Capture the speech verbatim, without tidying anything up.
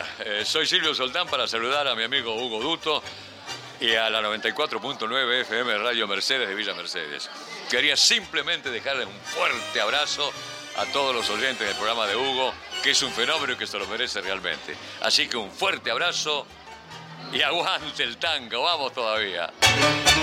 Hola, eh, soy Silvio Soldán para saludar a mi amigo Hugo Duto y a la noventa y cuatro punto nueve F M Radio Mercedes de Villa Mercedes. Quería simplemente dejarles un fuerte abrazo a todos los oyentes del programa de Hugo, que es un fenómeno y que se lo merece realmente. Así que un fuerte abrazo y aguante el tango, vamos todavía.